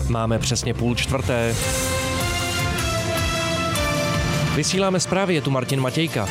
Máme přesně 3:30. Vysíláme zprávy, je tu Martin Matějka.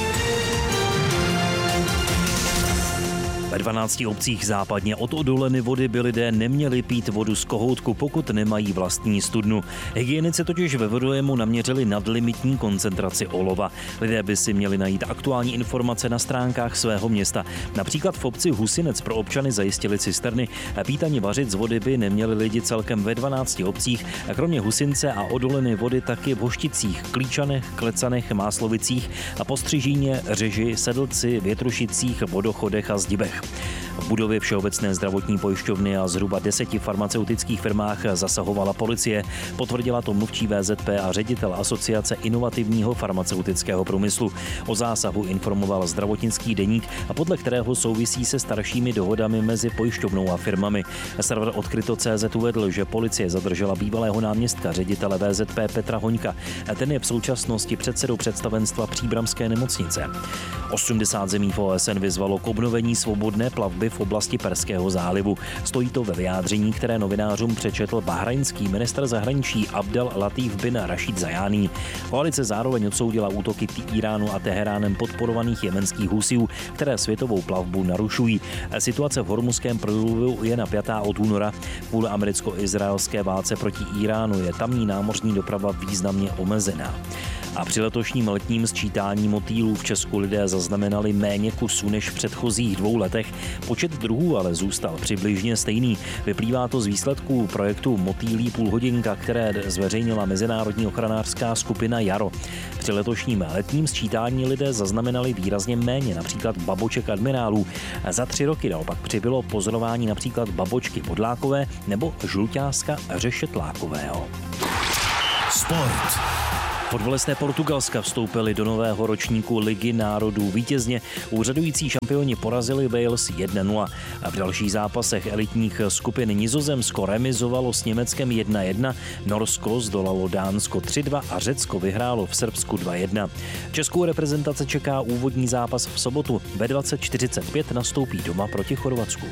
Ve 12 obcích západně od odoleny vody by lidé neměli pít vodu z kohoutku, pokud nemají vlastní studnu. Hygienici totiž ve vodojemu naměřili nadlimitní koncentraci olova. Lidé by si měli najít aktuální informace na stránkách svého města. Například v obci Husinec pro občany zajistili cisterny. Pít ani vařit z vody by neměli lidi celkem ve 12 obcích. A kromě Husince a odoleny vody taky v Hošticích, Klíčanech, Klecanech, Máslovicích a Postřižíně, Řeži, Sedlci, Větrušicích, Vodochodech a Zdibech. V budově Všeobecné zdravotní pojišťovny a zhruba 10 farmaceutických firmách zasahovala policie. Potvrdila to mluvčí VZP a ředitel Asociace inovativního farmaceutického průmyslu. O zásahu informoval Zdravotnický deník, a podle kterého souvisí se staršími dohodami mezi pojišťovnou a firmami. Server Odkryto.cz uvedl, že policie zadržela bývalého náměstka ředitele VZP Petra Hoňka. Ten je v současnosti předsedou představenstva Příbramské nemocnice. 80 zemí v OSN vyzvalo k obnovení svobodné plavby v oblasti Perského zálivu. Stojí to ve vyjádření, které novinářům přečetl bahrajnský ministr zahraničí Abdel Latif bin Rashid Zajání. Koalice zároveň odsoudila útoky Iránu a Teheránem podporovaných jemenských Husijů, které světovou plavbu narušují. Situace v Hormuzském průlivu je napjatá od února. Kvůli americko-izraelské válce proti Iránu je tamní námořní doprava významně omezená. A při letošním letním sčítání motýlů v Česku lidé zaznamenali méně kusů než v předchozích 2 letech. Počet druhů ale zůstal přibližně stejný. Vyplývá to z výsledků projektu Motýlí půlhodinka, které zveřejnila mezinárodní ochranářská skupina Jaro. Při letošním letním sčítání lidé zaznamenali výrazně méně například baboček admirálů. Za 3 roky naopak přibylo pozorování například babočky bodlákové nebo žluťáska řešetlákového. Sport. Fotbalisté Portugalska vstoupili do nového ročníku Ligy národů vítězně. Úřadující šampioni porazili Wales 1-0. A v dalších zápasech elitních skupin Nizozemsko remizovalo s Německem 1-1, Norsko zdolalo Dánsko 3-2 a Řecko vyhrálo v Srbsku 2-1. Českou reprezentaci čeká úvodní zápas v sobotu. Ve 20:45 nastoupí doma proti Chorvatsku.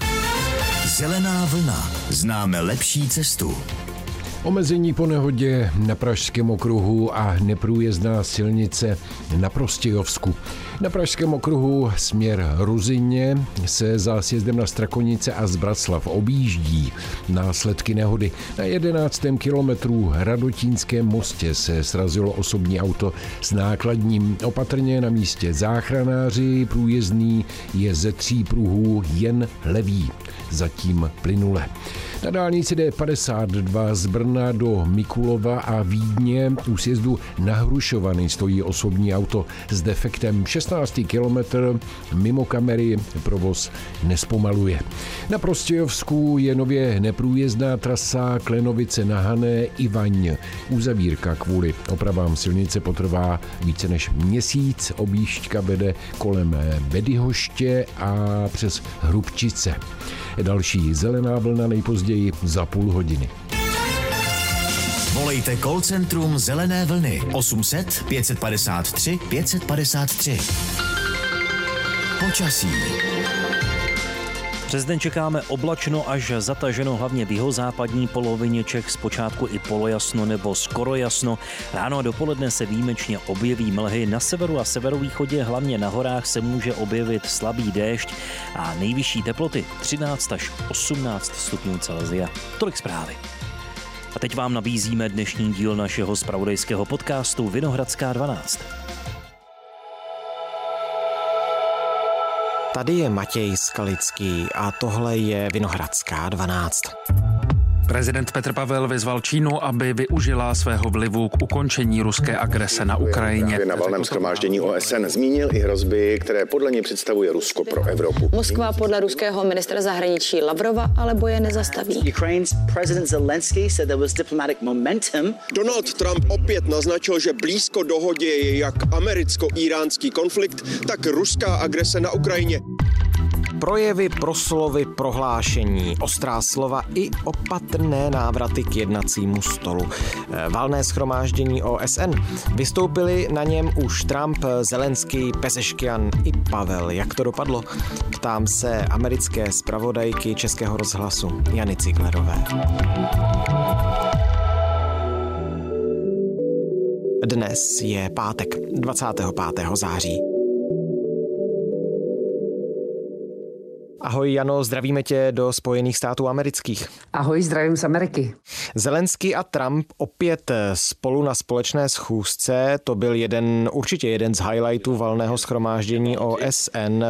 Zelená vlna. Známe lepší cestu. Omezení po nehodě na Pražském okruhu a neprůjezdná silnice na Prostějovsku. Na Pražském okruhu směr Ruzyně se za sjezdem na Strakonice a Zbraslav objíždí následky nehody. Na 11. kilometru Radotínském mostě se srazilo osobní auto s nákladním. Opatrně na místě záchranáři, průjezdný je ze 3 pruhů jen levý, zatím plynule. Na dálnici D52 z Brna do Mikulova a Vídně u sjezdu na Hrušovany stojí osobní auto s defektem. 16. kilometr mimo kamery provoz nespomaluje. Na Prostějovsku je nově neprůjezdná trasa Klenovice na Hané Ivaň. Uzavírka kvůli opravám silnice potrvá více než měsíc. Objížďka vede kolem Bedyhoště a přes Hrubčice. Další zelená vlna nejpozději za půl hodiny. Volejte call centrum Zelené vlny 800 553 553. Počasí. Přes den čekáme oblačno až zataženo, hlavně v jihozápadní polovině Čech, zpočátku i polojasno nebo skoro jasno. Ráno a dopoledne se výjimečně objeví mlhy. Na severu a severovýchodě, hlavně na horách, se může objevit slabý déšť a nejvyšší teploty 13 až 18 stupňů Celsia. Tolik zprávy. A teď vám nabízíme dnešní díl našeho zpravodajského podcastu Vinohradská 12. Tady je Matěj Skalický a tohle je Vinohradská 12. Prezident Petr Pavel vyzval Čínu, aby využila svého vlivu k ukončení ruské agrese na Ukrajině. Na valném shromáždění OSN zmínil i hrozby, které podle něj představuje Rusko pro Evropu. Moskva podle ruského ministra zahraničí Lavrova ale boje nezastaví. Ukraine's president Zelensky said there was diplomatic momentum. Donald Trump opět naznačil, že blízko dohodě je jak americko-iránský konflikt, tak ruská agrese na Ukrajině. Projevy, proslovy, prohlášení, ostrá slova i opatrné návraty k jednacímu stolu. Valné shromáždění OSN. Vystoupili na něm už Trump, Zelenský, Pezeškian i Pavel. Jak to dopadlo? Ptám se americké zpravodajky Českého rozhlasu Jany Ciglerové. Dnes je pátek, 25. září. Ahoj Jano, zdravíme tě do Spojených států amerických. Ahoj, zdravím z Ameriky. Zelenský a Trump opět spolu na společné schůzce, to byl určitě jeden z highlightů valného shromáždění OSN.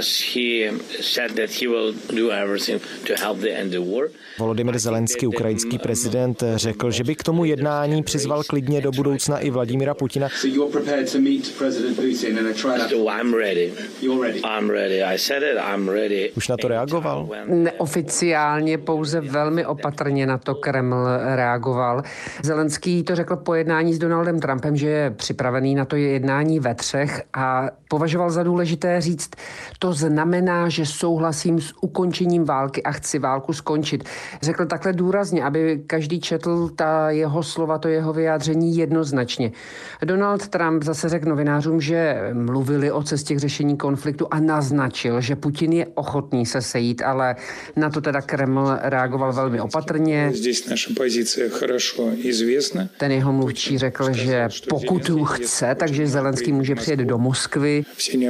Volodymyr Zelenský, ukrajinský prezident, řekl, že by k tomu jednání přizval klidně do budoucna i Vladimira Putina. Už na to reagoval? Neoficiálně, pouze velmi opatrně na to Kreml reagoval. Zelenský to řekl po jednání s Donaldem Trumpem, že je připravený na to jednání ve třech a považoval za důležité říct, to znamená, že souhlasím s ukončením války a chci válku skončit. Řekl takhle důrazně, aby každý četl ta jeho slova, to jeho vyjádření jednoznačně. Donald Trump zase řekl novinářům, že mluvili o cestě k řešení konfliktu a naznačil, že Putin je ochotný se sejít, ale na to teda Kreml reagoval velmi opatrně. Ten jeho mluvčí řekl, že pokud chce, takže Zelenský může přijet do Moskvy.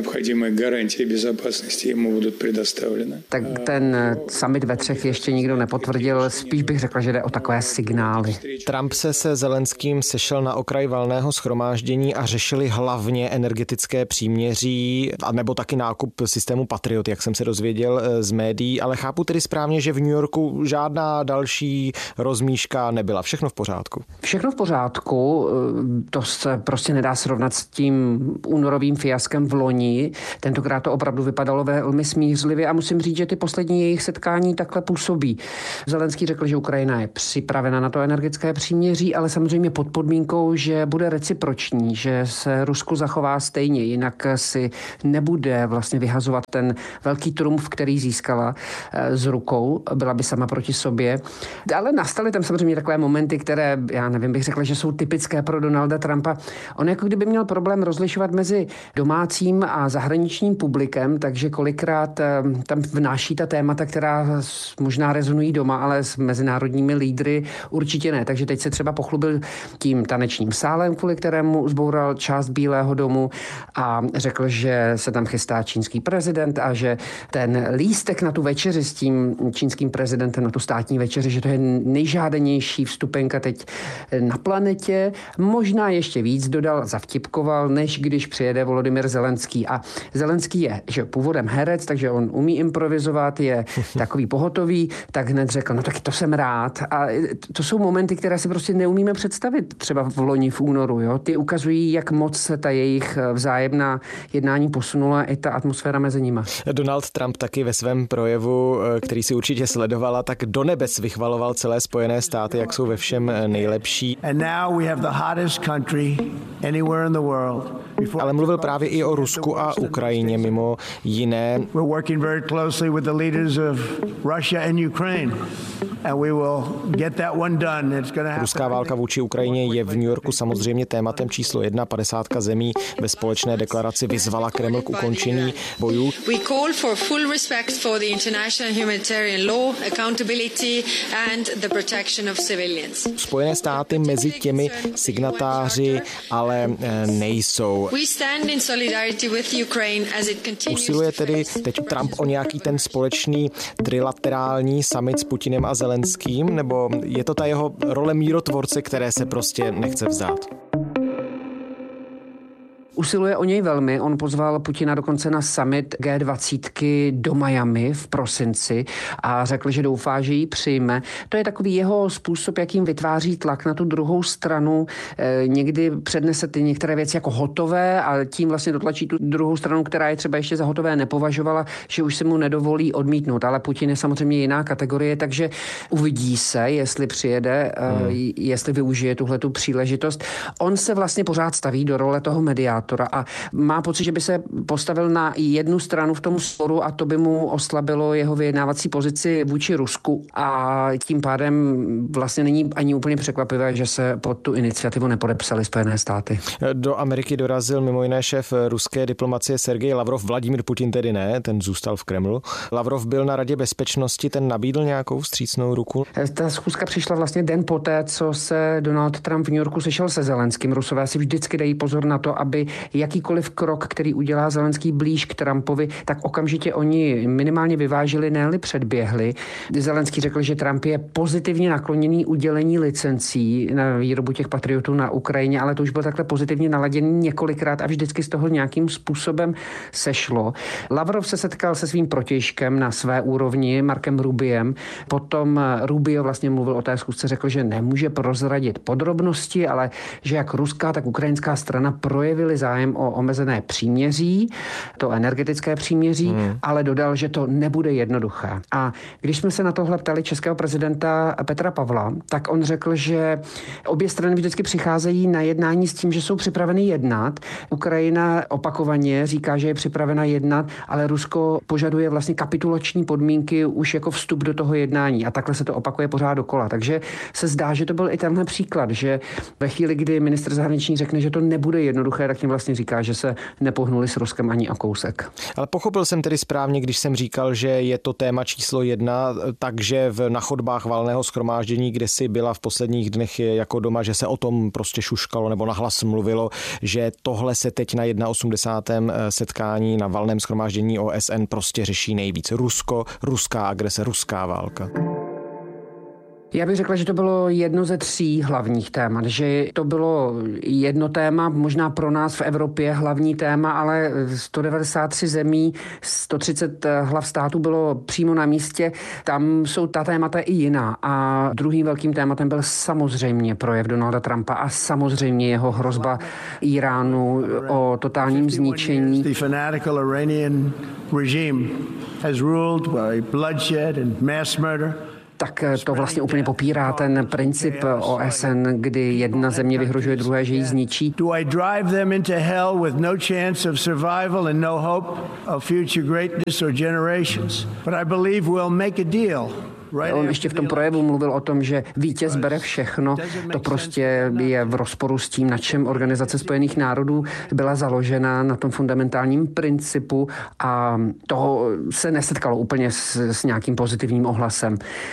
Tak ten summit ve třech ještě nikdo nepotvrdil, spíš bych řekla, že jde o takové signály. Trump se Zelenským sešel na okraj valného shromáždění a řešili hlavně energetické příměří, nebo taky nákup systému Patriot, jak jsem se dozvěděl z médií, ale chápu tedy správně, že v New Yorku žádná další rozmíška nebyla. Všechno v pořádku? Všechno v pořádku. To se prostě nedá srovnat s tím únorovým fiaskem v loni. Tentokrát to opravdu vypadalo velmi smířlivě a musím říct, že ty poslední jejich setkání takhle působí. Zelenský řekl, že Ukrajina je připravena na to energetické příměří, ale samozřejmě pod podmínkou, že bude reciproční, že se Rusku zachová stejně, jinak si nebude vlastně vyhazovat ten velký trumf, který získala z rukou, byla by sama proti sobě. Ale nastaly tam samozřejmě takové momenty, které, já nevím, bych řekla, že jsou typické pro Donalda Trumpa. On jako kdyby měl problém rozlišovat mezi domácím a zahraničním publikem, takže kolikrát tam vnáší ta témata, která možná rezonují doma, ale s mezinárodními lídry určitě ne. Takže teď se třeba pochlubil tím tanečním sálem, kvůli kterému zboural část Bílého domu a řekl, že se tam chystá čínský prezident a že ten lístek na tu večeři s tím čínským prezidentem, na tu státní večeři, že to je nejžádanější vstupenka teď na planetě. Možná ještě víc dodal, zavtipkoval, než když přijede Volodymyr Zelenský. A Zelenský je, že původem herec, takže on umí improvizovat, je takový pohotový, tak hned řekl, no tak to jsem rád. A to jsou momenty, které si prostě neumíme představit, třeba v loni v únoru. Jo? Ty ukazují, jak moc se ta jejich vzájemná jednání posunula i ta atmosféra mezi nimi. Donald Trump taky ve svém projevu, který si určitě sledovala, tak do nebes vychvaloval celé Spojené státy, jak jsou ve všem nejlepší. Ale mluvil právě i o Rusku a Ukrajině, mimo jiné. Ruská válka vůči Ukrajině je v New Yorku samozřejmě tématem číslo 1. 50 zemí ve společné deklaraci vyzvala Kreml k ukončení bojů. Spojené státy mezi těmi signatáři ale nejsou. Usiluje tedy teď Trump o nějaký ten společný trilaterální summit s Putinem a Zelenským, nebo je to ta jeho role mírotvorce, které se prostě nechce vzdát? Usiluje o něj velmi. On pozval Putina dokonce na summit G20 do Miami v prosinci a řekl, že doufá, že ji přijme. To je takový jeho způsob, jakým vytváří tlak na tu druhou stranu. Někdy přednese ty některé věci jako hotové a tím vlastně dotlačí tu druhou stranu, která je třeba ještě za hotové nepovažovala, že už se mu nedovolí odmítnout. Ale Putin je samozřejmě jiná kategorie, takže uvidí se, jestli přijede, jestli využije tuhletu příležitost. On se vlastně pořád staví do role toho mediátora. moderátora a má pocit, že by se postavil na jednu stranu v tom sporu a to by mu oslabilo jeho vyjednávací pozici vůči Rusku a tím pádem vlastně není ani úplně překvapivé, že se pod tu iniciativu nepodepsali Spojené státy. Do Ameriky dorazil mimo jiné šéf ruské diplomacie Sergej Lavrov, Vladimír Putin tedy ne, ten zůstal v Kremlu. Lavrov byl na Radě bezpečnosti, ten nabídl nějakou vstřícnou ruku? Ta schůzka přišla vlastně den poté, co se Donald Trump v New Yorku sešel se Zelenským. Rusové si vždycky dají pozor na to, aby jakýkoliv krok, který udělá Zelenský blíž k Trumpovi, tak okamžitě oni minimálně vyvážili, ne-li předběhli. Zelenský řekl, že Trump je pozitivně nakloněný udělení licencí na výrobu těch Patriotů na Ukrajině, ale to už byl takhle pozitivně naladěný několikrát a vždycky z toho nějakým způsobem sešlo. Lavrov se setkal se svým protějškem na své úrovni, Markem Rubiem. Potom Rubio vlastně mluvil o té schůzce, řekl, že nemůže prozradit podrobnosti, ale že jak ruská, tak ukrajinská strana projevili zájem o omezené příměří, to energetické příměří, ale dodal, že to nebude jednoduché. A když jsme se na tohle ptali českého prezidenta Petra Pavla, tak on řekl, že obě strany vždycky přicházejí na jednání s tím, že jsou připraveny jednat. Ukrajina opakovaně říká, že je připravena jednat, ale Rusko požaduje vlastně kapitulační podmínky už jako vstup do toho jednání a takhle se to opakuje pořád dokola. Takže se zdá, že to byl i tenhle příklad, že ve chvíli, kdy ministr zahraničí řekne, že to nebude jednoduché, tak tím vlastně říká, že se nepohnuli s Ruskem ani o kousek. Ale pochopil jsem tedy správně, když jsem říkal, že je to téma číslo 1, takže na chodbách valného shromáždění, kde si byla v posledních dnech jako doma, že se o tom prostě šuškalo nebo nahlas mluvilo, že tohle se teď na 81. setkání na valném shromáždění OSN prostě řeší nejvíc. Rusko, ruská agrese, ruská válka. Já bych řekla, že to bylo jedno ze 3 hlavních témat, že to bylo jedno téma, možná pro nás v Evropě hlavní téma, ale 193 zemí, 130 hlav států bylo přímo na místě, tam jsou ta témata i jiná. A druhým velkým tématem byl samozřejmě projev Donalda Trumpa a samozřejmě jeho hrozba Iránu o totálním zničení. The fanatical Iranian regime has ruled by bloodshed and mass murder. Tak to vlastně úplně popírá ten princip OSN, kdy jedna země vyhrožuje druhé, že ji zničí. Do I drive them into hell with no chance of survival and no hope of future greatness or generations? But I believe we'll make a deal. On ještě v tom projevu mluvil o tom, že vítěz bere všechno. To prostě je v rozporu s tím, na čem Organizace spojených národů byla založena, na tom fundamentálním principu a toho se nesetkalo úplně s nějakým pozitivním ohlasem.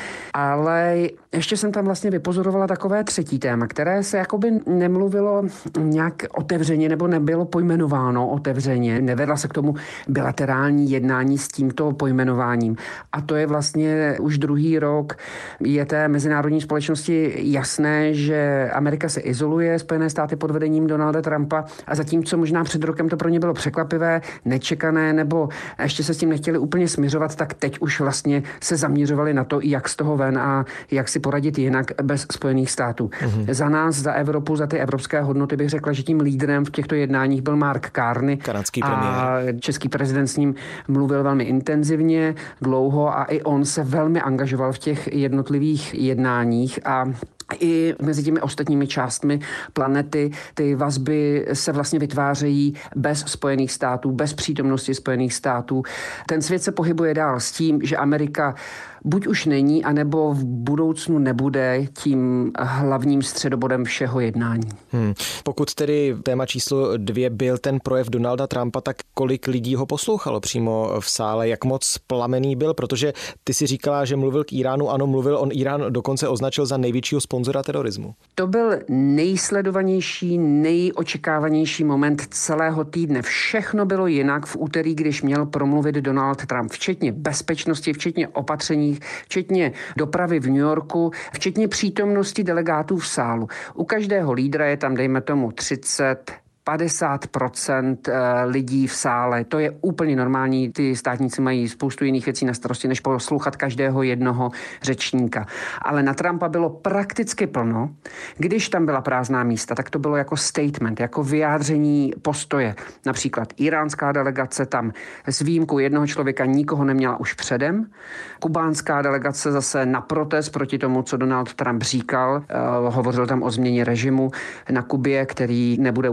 Ale ještě jsem tam vlastně vypozorovala takové třetí téma, které se jakoby nemluvilo nějak otevřeně nebo nebylo pojmenováno otevřeně. Nevedla se k tomu bilaterální jednání s tímto pojmenováním. A to je vlastně už druhý rok. Je té mezinárodní společnosti jasné, že Amerika se izoluje, Spojené státy pod vedením Donalda Trumpa a zatímco možná před rokem to pro ně bylo překvapivé, nečekané nebo ještě se s tím nechtěli úplně smiřovat, tak teď už vlastně se zaměřovali na to, jak z toho ven a jak si poradit jinak bez Spojených států. Za nás, za Evropu, za ty evropské hodnoty bych řekla, že tím lídrem v těchto jednáních byl Mark Carney. Kanadský premiér. A český prezident s ním mluvil velmi intenzivně, dlouho a i on se velmi angažoval v těch jednotlivých jednáních a i mezi těmi ostatními částmi planety ty vazby se vlastně vytvářejí bez Spojených států, bez přítomnosti Spojených států. Ten svět se pohybuje dál s tím, že Amerika buď už není, anebo v budoucnu nebude tím hlavním středobodem všeho jednání. Pokud tedy téma číslo 2 byl ten projev Donalda Trumpa, tak kolik lidí ho poslouchalo přímo v sále, jak moc plamený byl, protože ty si říkala, že mluvil k Iránu, ano, mluvil, on Irán dokonce označil za největšího sponzora terorismu. To byl nejsledovanější, nejočekávanější moment celého týdne. Všechno bylo jinak v úterý, když měl promluvit Donald Trump, včetně bezpečnosti, včetně opatření, včetně dopravy v New Yorku, včetně přítomnosti delegátů v sálu. U každého lídra je tam, dejme tomu, 50% lidí v sále. To je úplně normální. Ty státníci mají spoustu jiných věcí na starosti, než poslouchat každého jednoho řečníka. Ale na Trumpa bylo prakticky plno. Když tam byla prázdná místa, tak to bylo jako statement, jako vyjádření postoje. Například iránská delegace tam s výjimkou jednoho člověka nikoho neměla už předem. Kubánská delegace zase na protest proti tomu, co Donald Trump říkal. Hovořil tam o změně režimu na Kubě, který nebude úplně dobrovolný.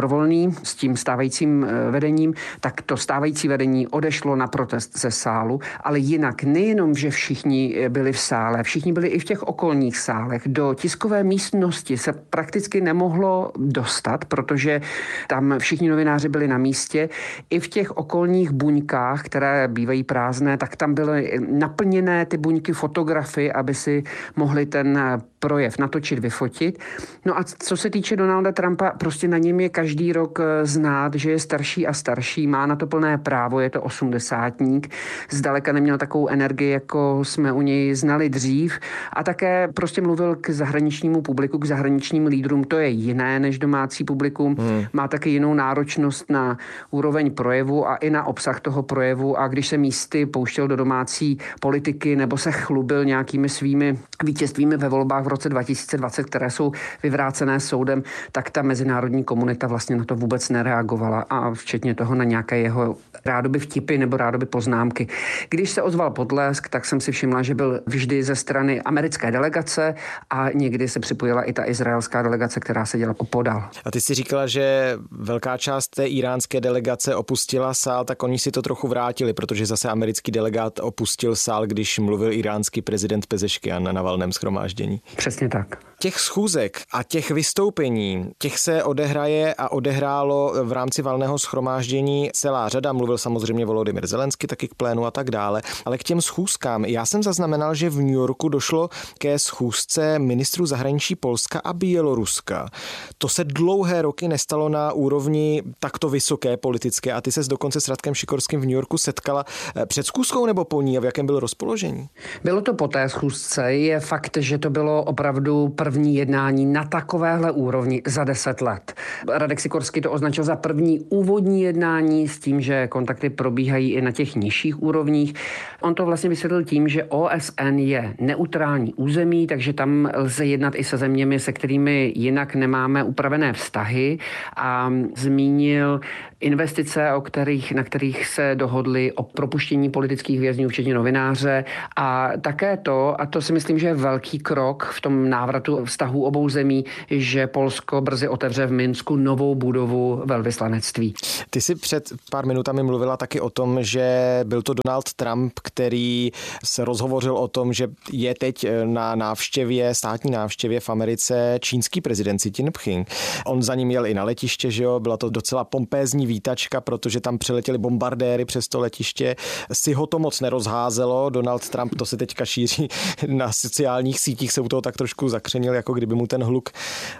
dobrovolný s tím stávajícím vedením, tak to stávající vedení odešlo na protest ze sálu, ale jinak nejenom, že všichni byli v sále, všichni byli i v těch okolních sálech. Do tiskové místnosti se prakticky nemohlo dostat, protože tam všichni novináři byli na místě. I v těch okolních buňkách, které bývají prázdné, tak tam byly naplněné ty buňky fotografy, aby si mohli ten projev natočit, vyfotit. No a co se týče Donalda Trumpa, prostě na něm je každý rok znát, že je starší a starší, má na to plné právo, je to 80-tník, zdaleka neměl takovou energii, jako jsme u něj znali dřív a také prostě mluvil k zahraničnímu publiku, k zahraničním lídrům, to je jiné než domácí publikum, má taky jinou náročnost na úroveň projevu a i na obsah toho projevu a když se místy pouštěl do domácí politiky nebo se chlubil nějakými svými vítězstvími ve volbách v roce 2020, které jsou vyvrácené soudem, tak ta mezinárodní komunita vlastně na to vůbec nereagovala a včetně toho na nějaké jeho rádoby vtipy nebo rádoby poznámky. Když se ozval potlesk, tak jsem si všimla, že byl vždy ze strany americké delegace a někdy se připojila i ta izraelská delegace, která se děla opodál. A ty si říkala, že velká část té iránské delegace opustila sál, tak oni si to trochu vrátili, protože zase americký delegát opustil sál, když mluvil iránský prezident Pezeškian na valném shromáždění. Přesně tak. Těch schůzek a těch vystoupení, těch se odehraje a odehrálo v rámci valného shromáždění celá řada. Mluvil samozřejmě Volodymyr Zelenský taky k plénu a tak dále. Ale k těm schůzkám. Já jsem zaznamenal, že v New Yorku došlo ke schůzce ministrů zahraničí Polska a Běloruska. To se dlouhé roky nestalo na úrovni takto vysoké politické a ty ses dokonce s Radkem Šikorským v New Yorku setkala před schůzkou nebo po ní a v jakém bylo rozpoložení? Bylo to po té schůzce. Je fakt, že to bylo opravdu první jednání na takovéhle úrovni za 10 let. Radek Sikorský to označil za první úvodní jednání s tím, že kontakty probíhají i na těch nižších úrovních. On to vlastně vysvětlil tím, že OSN je neutrální území, takže tam lze jednat i se zeměmi, se kterými jinak nemáme upravené vztahy a zmínil investice, na kterých se dohodli o propuštění politických vězňů, včetně novináře a také to, a to si myslím, že je velký krok v tom návratu vztahů obou zemí, že Polsko brzy otevře v Minsku novou budovu velvyslanectví. Ty si před pár minutami mluvila taky o tom, že byl to Donald Trump, který se rozhovořil o tom, že je teď na návštěvě, státní návštěvě v Americe čínský prezident Xi Jinping. On za ním jel i na letiště, že jo, byla to docela pompézní vítačka, protože tam přiletěli bombardéry přes to letiště. Si ho to moc nerozházelo, Donald Trump, to se teďka šíří na sociálních sítích, se u toho tak trošku zakřenil, jako kdyby mu ten hluk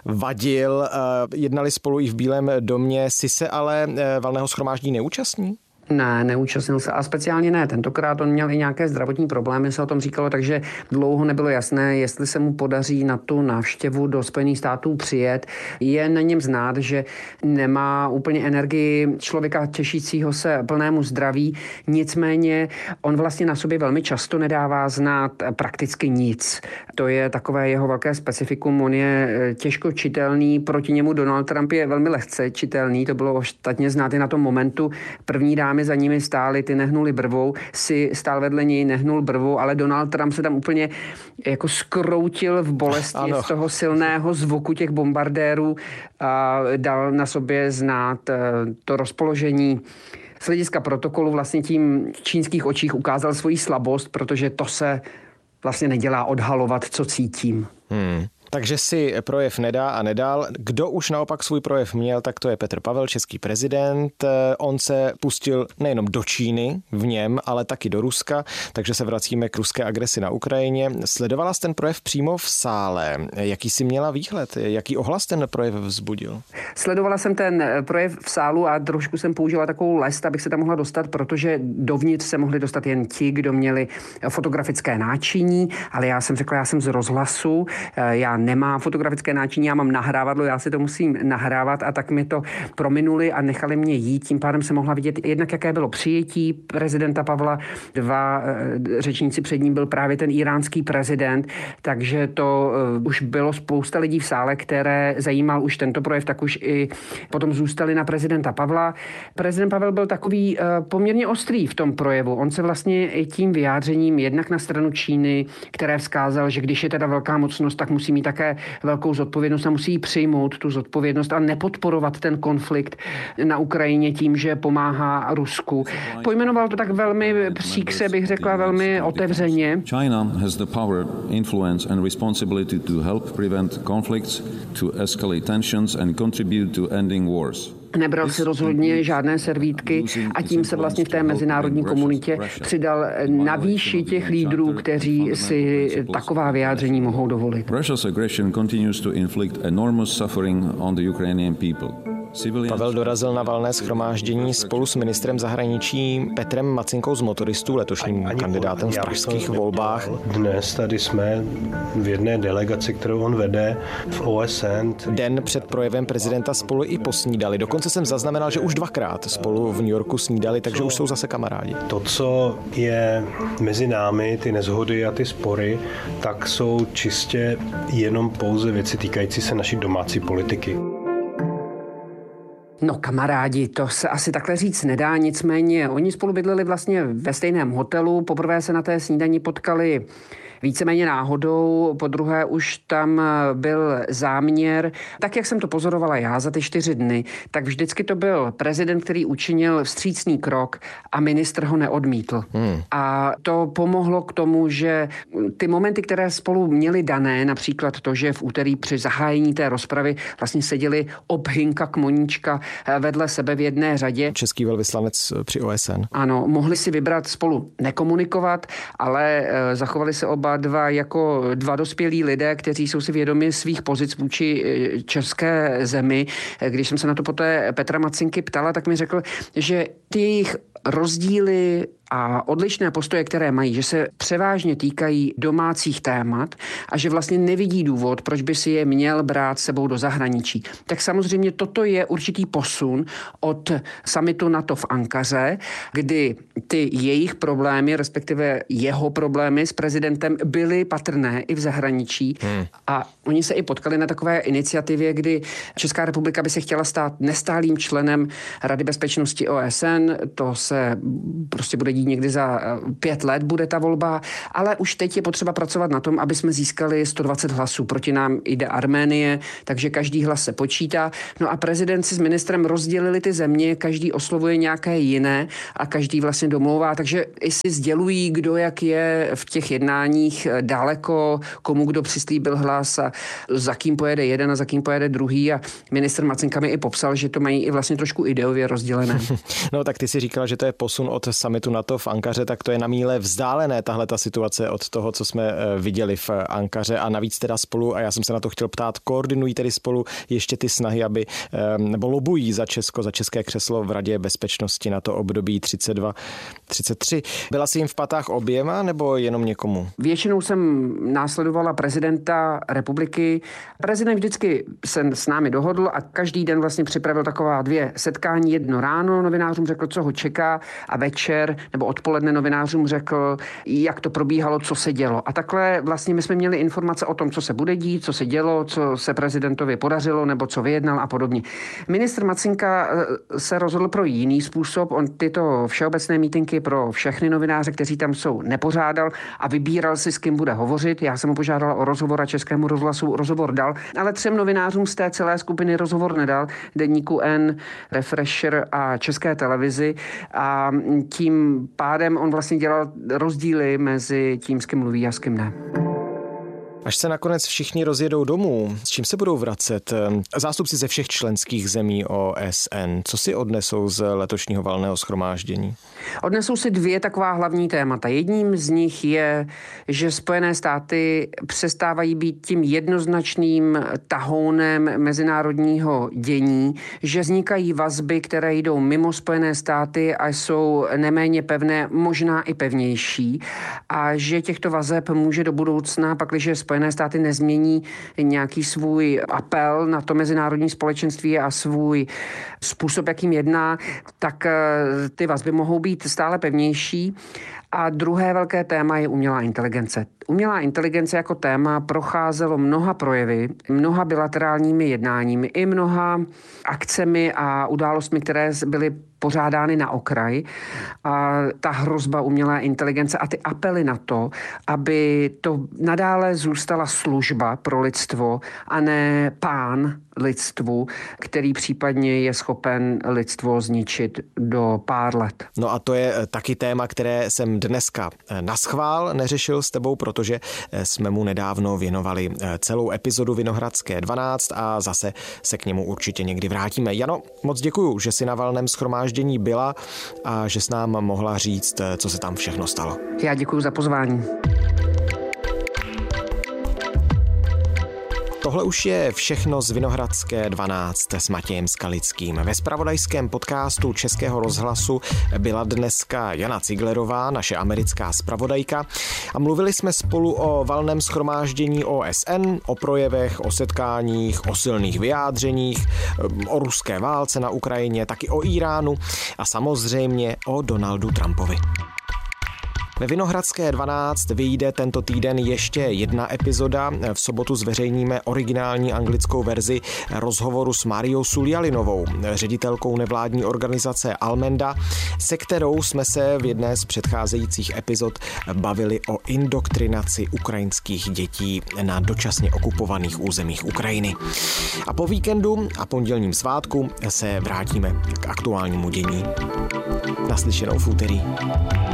vadil. Jednali spolu i v Bílém domě. Si se ale valného shromáždění neúčastní? Ne, neúčastnil se a speciálně ne. Tentokrát on měl i nějaké zdravotní problémy, se o tom říkalo, takže dlouho nebylo jasné, jestli se mu podaří na tu návštěvu do Spojených států přijet. Je na něm znát, že nemá úplně energii člověka těšícího se plnému zdraví, nicméně on vlastně na sobě velmi často nedává znát prakticky nic. To je takové jeho velké specifikum, on je těžko čitelný, proti němu Donald Trump je velmi lehce čitelný, to bylo ostatně znát i na tom momentu. První dámy za nimi stály, ty nehnuli brvou, si stál vedle něj, nehnul brvou, ale Donald Trump se tam úplně jako skroutil v bolesti z toho silného zvuku těch bombardérů a dal na sobě znát to rozpoložení. Z hlediska protokolu vlastně tím v čínských očích ukázal svoji slabost, protože to se vlastně nedělá odhalovat, co cítím. Takže si projev nedá a nedal. Kdo už naopak svůj projev měl, tak to je Petr Pavel, český prezident. On se pustil nejenom do Číny v něm, ale taky do Ruska, takže se vracíme k ruské agresi na Ukrajině. Sledovala jsi ten projev přímo v sále. Jaký jsi měla výhled? Jaký ohlas ten projev vzbudil? Sledovala jsem ten projev v sálu a trošku jsem použila takovou lest, abych se tam mohla dostat, protože dovnitř se mohli dostat jen ti, kdo měli fotografické náčiní, ale já jsem řekla, já jsem z rozhlasu, já nemám fotografické náčiní, já mám nahrávadlo, já si to musím nahrávat a tak mi to prominuli a nechali mě jít. Tím pádem se mohla vidět jednak, jaké bylo přijetí prezidenta Pavla. Dva řečníci před ním byl právě ten iránský prezident, takže to už bylo spousta lidí v sále, které zajímal už tento projev, tak už i potom zůstali na prezidenta Pavla. Prezident Pavel byl takový poměrně ostrý v tom projevu. On se vlastně i tím vyjádřením jednak na stranu Číny, které vzkázal, že když je teda velká mocnost, tak musí mít také velkou zodpovědnost a musí přijmout tu zodpovědnost a nepodporovat ten konflikt na Ukrajině tím, že pomáhá Rusku. Pojmenoval to tak velmi příkře, bych řekla velmi otevřeně. China has the power, influence and responsibility to help prevent conflicts, to escalate tensions and contribute to ending wars. Nebral si rozhodně žádné servítky a tím se vlastně v té mezinárodní komunitě přidal na výši těch lídrů, kteří si taková vyjádření mohou dovolit. Russia's aggression continues to inflict enormous suffering on the Ukrainian people. Pavel dorazil na valné shromáždění spolu s ministrem zahraničí Petrem Macinkou z Motoristů, letošním kandidátem v pražských volbách. Dnes tady jsme v jedné delegaci, kterou on vede v OSN. Den před projevem prezidenta spolu i posnídali. Dokonce jsem zaznamenal, že už 2krát spolu v New Yorku snídali, takže už jsou zase kamarádi. To, co je mezi námi, ty neshody a ty spory, tak jsou čistě jenom pouze věci týkající se naší domácí politiky. No kamarádi, to se asi takhle říct nedá, nicméně oni spolu bydleli vlastně ve stejném hotelu, poprvé se na té snídani potkali víceméně náhodou, podruhé už tam byl záměr. Tak, jak jsem to pozorovala já za ty 4 dny, tak vždycky to byl prezident, který učinil vstřícný krok a ministr ho neodmítl. A to pomohlo k tomu, že ty momenty, které spolu měli dané, například to, že v úterý při zahájení té rozpravy vlastně seděli Obhynka, Kmoníčka vedle sebe v jedné řadě. Český velvyslanec při OSN. Ano, mohli si vybrat spolu nekomunikovat, ale zachovali se oba dva jako 2 dospělí lidé, kteří jsou si vědomi svých pozic vůči české zemi. Když jsem se na to poté Petra Macinky ptala, tak mi řekl, že ty jejich rozdíly a odlišné postoje, které mají, že se převážně týkají domácích témat a že vlastně nevidí důvod, proč by si je měl brát sebou do zahraničí. Tak samozřejmě toto je určitý posun od summitu NATO v Ankaře, kdy ty jejich problémy, respektive jeho problémy s prezidentem byly patrné i v zahraničí. A oni se i potkali na takové iniciativě, kdy Česká republika by se chtěla stát nestálým členem Rady bezpečnosti OSN. To se prostě bude dít někdy za 5 let, bude ta volba, ale už teď je potřeba pracovat na tom, aby jsme získali 120 hlasů. Proti nám jde Arménie, takže každý hlas se počítá. No a prezident si s ministrem rozdělili ty země, každý oslovuje nějaké jiné a každý vlastně domlouvá, takže i si sdělují, kdo jak je v těch jednáních daleko, komu kdo přislíbil hlas a za kým pojede jeden a za kým pojede druhý a ministr Macinka mi i popsal, že to mají i vlastně trošku ideově rozdělené. No tak ty si říkal, že to je posun od summitu NATO v Ankaře, tak to je na míle vzdálené tahle ta situace od toho, co jsme viděli v Ankaře a navíc teda spolu, a já jsem se na to chtěl ptát, koordinují tedy spolu ještě ty snahy, aby, nebo lobují za Česko, za české křeslo v Radě bezpečnosti na to období 32-33. Byla jsi jim v patách oběma nebo jenom někomu? Většinou jsem následovala prezidenta republiky. Prezident vždycky se s námi dohodl a každý den vlastně připravil taková 2 setkání. Jedno ráno novinářům řekl, co ho čeká a večer nebo odpoledne novinářům řekl, jak to probíhalo, co se dělo. A takhle vlastně my jsme měli informace o tom, co se bude dít, co se dělo, co se prezidentovi podařilo nebo co vyjednal a podobně. Ministr Macinka se rozhodl pro jiný způsob. On tyto všeobecné mítinky pro všechny novináře, kteří tam jsou, nepořádal a vybíral si, s kým bude hovořit. Já jsem ho požádala o rozhovor a Českému rozhlasu rozhovor dal, ale 3 novinářům z té celé skupiny rozhovor nedal. Deníku N, Refresher a České televizi a tím pádem on vlastně dělal rozdíly mezi tím, s kým mluví a s kým ne. Až se nakonec všichni rozjedou domů, s čím se budou vracet zástupci ze všech členských zemí OSN? Co si odnesou z letošního valného shromáždění? Odnesou si 2 taková hlavní témata. Jedním z nich je, že Spojené státy přestávají být tím jednoznačným tahounem mezinárodního dění, že vznikají vazby, které jdou mimo Spojené státy a jsou neméně pevné, možná i pevnější, a že těchto vazeb může do budoucna, pakliže Spojené státy nezmění nějaký svůj apel na to mezinárodní společenství a svůj způsob, jakým jedná, tak ty vazby mohou být stále pevnější. A druhé velké téma je umělá inteligence. Umělá inteligence jako téma procházelo mnoha projevy, mnoha bilaterálními jednáními i mnoha akcemi a událostmi, které byly pořádány na okraj a ta hrozba umělé inteligence a ty apely na to, aby to nadále zůstala služba pro lidstvo a ne pán lidstvu, který případně je schopen lidstvo zničit do pár let. No a to je taky téma, které jsem dneska naschvál neřešil s tebou, protože jsme mu nedávno věnovali celou epizodu Vinohradské 12 a zase se k němu určitě někdy vrátíme. Jano, moc děkuju, že jsi na Valném shromáždění byla a že jsi nám mohla říct, co se tam všechno stalo. Já děkuju za pozvání. Tohle už je všechno z Vinohradské 12 s Matějem Skalickým. Ve zpravodajském podcastu Českého rozhlasu byla dneska Jana Ciglerová, naše americká zpravodajka, a mluvili jsme spolu o Valném shromáždění OSN, o projevech, o setkáních, o silných vyjádřeních, o ruské válce na Ukrajině, taky o Iránu a samozřejmě o Donaldu Trumpovi. Ve Vinohradské 12 vyjde tento týden ještě jedna epizoda. V sobotu zveřejníme originální anglickou verzi rozhovoru s Mariou Suljalinovou, ředitelkou nevládní organizace Almenda, se kterou jsme se v jedné z předcházejících epizod bavili o indoktrinaci ukrajinských dětí na dočasně okupovaných územích Ukrajiny. A po víkendu a pondělním svátku se vrátíme k aktuálnímu dění. Naslyšenou v úterý.